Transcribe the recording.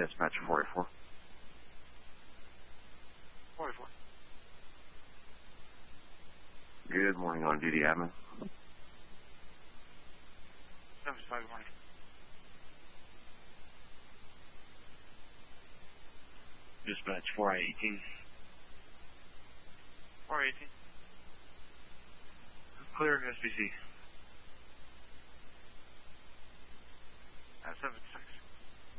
dispatch 484. 484. Good morning, on duty admin. 75, good morning. Dispatch 418. 418. Clear SBC. 76.